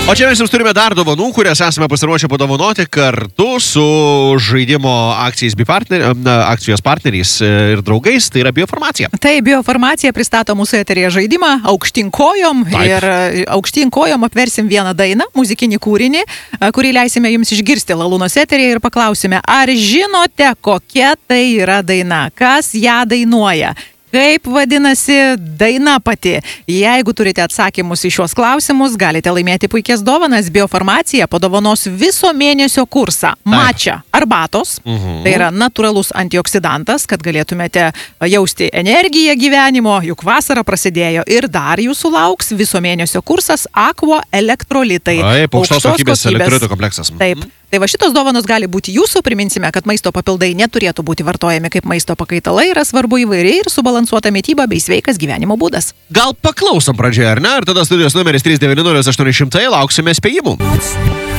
O čia mes jums turime dar dovanų, kurias esame pasiruošę padovanoti kartu su žaidimo akcijos partneriais ir draugais, tai yra Biofarmacija. Tai Biofarmacija pristato mūsų eterėje žaidimą aukštyn kojom. Taip. Ir aukštyn kojom apversim vieną dainą, muzikinį kūrinį, kurį leisime jums išgirsti Lalūnos eterėje ir paklausime, ar žinote, kokia tai yra daina, kas ją dainuoja. Kaip vadinasi daina pati? Jeigu turite atsakymus į šios klausimus, galite laimėti puikias dovanas. Biofarmacija padovanos viso mėnesio kursą mača arbatos. Tai yra natūralus antioksidantas, kad galėtumėte jausti energiją gyvenimo, juk vasara prasidėjo. Ir dar jūsų lauks viso mėnesio kursas Aqua elektrolitai. Taip, aukštos kokybės elektrolitų kompleksas. Taip. Tai va šitos dovanos gali būti jūsų. Priminsime, kad maisto papildai neturėtų būti vartojami kaip maisto pakaitalai. Yra svarbu įvairiai ir subalansuota mityba bei sveikas gyvenimo būdas. Gal paklausom pradžioje, ar ne? Ir tada studijos numeris 390 800, lauksime spėjimų.